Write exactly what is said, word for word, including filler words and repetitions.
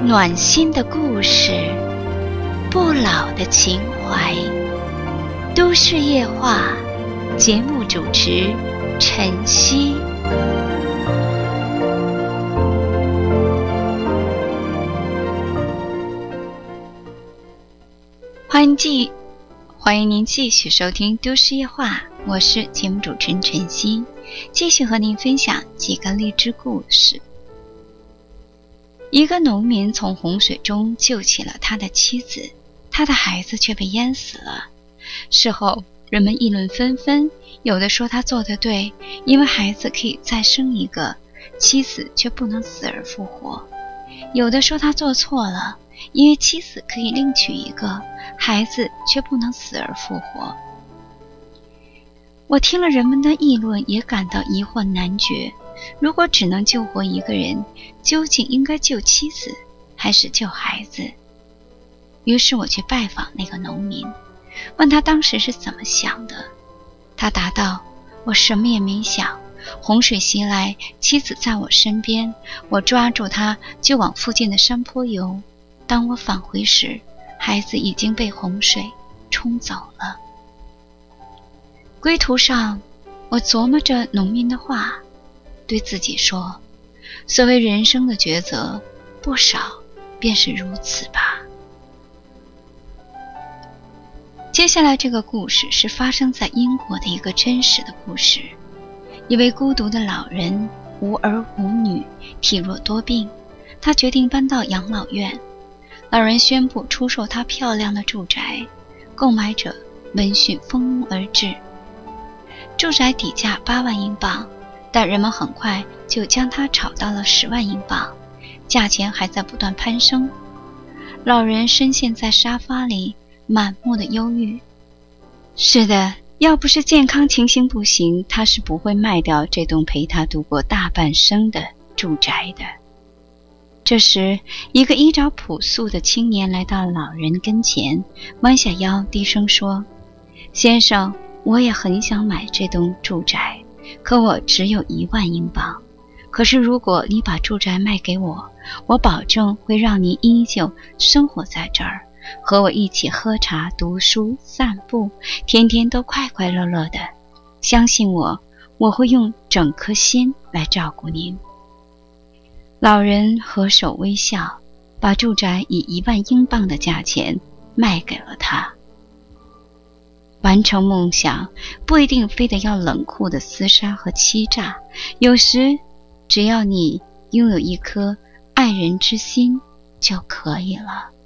暖心的故事，不老的情怀。都市夜话，节目主持晨曦。欢迎继欢迎您继续收听都市夜话，我是节目主持人晨曦，继续和您分享几个励志故事。一个农民从洪水中救起了他的妻子，他的孩子却被淹死了。事后人们议论纷纷，有的说他做得对，因为孩子可以再生一个，妻子却不能死而复活；有的说他做错了，因为妻子可以另娶一个，孩子却不能死而复活。我听了人们的议论，也感到疑惑难决。如果只能救活一个人，究竟应该救妻子还是救孩子？于是我去拜访那个农民，问他当时是怎么想的。他答道：我什么也没想，洪水袭来，妻子在我身边，我抓住她就往附近的山坡游。当我返回时，孩子已经被洪水冲走了。归途上，我琢磨着农民的话，对自己说，所谓人生的抉择，不少便是如此吧。接下来这个故事是发生在英国的一个真实的故事。一位孤独的老人，无儿无女，体弱多病，他决定搬到养老院。老人宣布出售他漂亮的住宅，购买者闻讯蜂拥而至。住宅底价八万英镑，但人们很快就将它炒到了十万英镑，价钱还在不断攀升。老人深陷在沙发里，满目的忧郁。是的，要不是健康情形不行，他是不会卖掉这栋陪他度过大半生的住宅的。这时，一个衣着朴素的青年来到老人跟前，弯下腰低声说：先生，我也很想买这栋住宅，可我只有一万英镑。可是如果你把住宅卖给我，我保证会让您依旧生活在这儿，和我一起喝茶、读书、散步，天天都快快乐乐的。相信我，我会用整颗心来照顾您。老人合手微笑，把住宅以一万英镑的价钱卖给了他。完成梦想不一定非得要冷酷的厮杀和欺诈，有时只要你拥有一颗爱人之心就可以了。